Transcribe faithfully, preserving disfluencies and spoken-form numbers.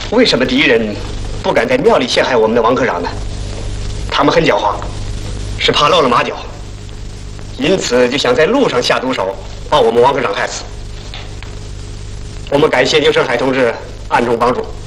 为什么敌人不敢在庙里陷害我们的王科长呢？他们很狡猾，是怕露了马脚，因此就想在路上下毒手，把我们王科长害死。我们感谢牛胜海同志暗中帮助。